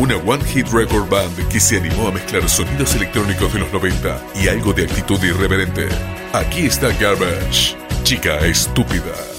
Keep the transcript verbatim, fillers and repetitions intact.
Una One Hit Record Band que se animó a mezclar sonidos electrónicos de los noventa y algo de actitud irreverente. Aquí está Garbage, chica estúpida.